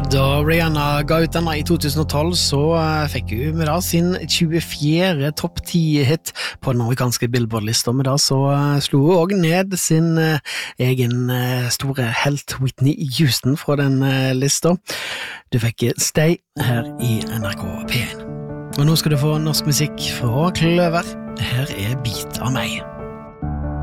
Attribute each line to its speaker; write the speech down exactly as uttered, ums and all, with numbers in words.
Speaker 1: Da Rihanna ga ut denne i to tusen og tolv, så fikk hun med da sin tjuefjerde topp ti-hit på den amerikanske Billboard-lista. Med da så slo hun også ned sin egen store helt Whitney Houston fra den lista. Du fikk Stay her i N R K P en. Og nå skal du få norsk musikk fra Kløver. Her er Bit av meg.